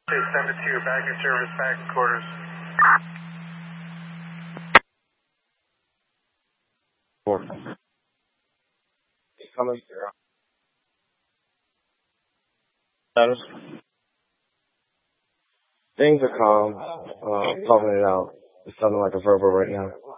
Send it to your back in service, back in quarters. Coming. Status. Things are calm. Talking it out. It's sounding like a verbal right now.